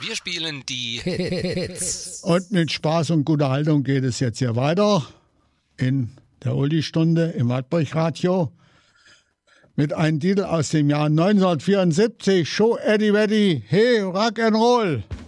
Wir spielen die Hits. Und mit Spaß und guter Haltung geht es jetzt hier weiter in der Oldie-Stunde im Wartburg-Radio mit einem Titel aus dem Jahr 1974, Show Eddie Weddy, Hey Rock'n'Roll.